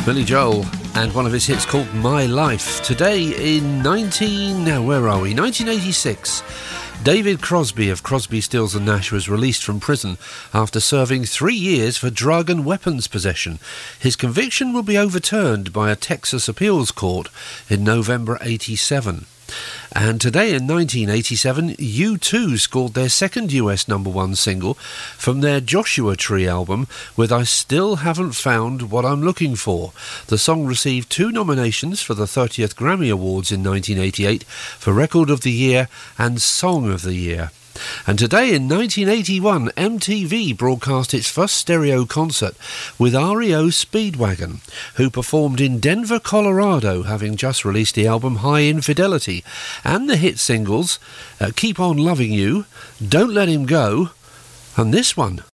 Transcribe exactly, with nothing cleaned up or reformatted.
Billy Joel and one of his hits called My Life. Today in nineteen... Now, where are we? nineteen eighty-six. David Crosby of Crosby, Stills and Nash was released from prison after serving three years for drug and weapons possession. His conviction will be overturned by a Texas appeals court in November eighty-seven. And today in nineteen eighty-seven, U two scored their second U S number one single from their Joshua Tree album with I Still Haven't Found What I'm Looking For. The song received two nominations for the thirtieth Grammy Awards in nineteen eighty-eight for Record of the Year and Song of the Year. And today in nineteen eighty-one, M T V broadcast its first stereo concert with R E O Speedwagon, who performed in Denver, Colorado, having just released the album High Infidelity, and the hit singles uh, Keep On Loving You, Don't Let Him Go, and this one.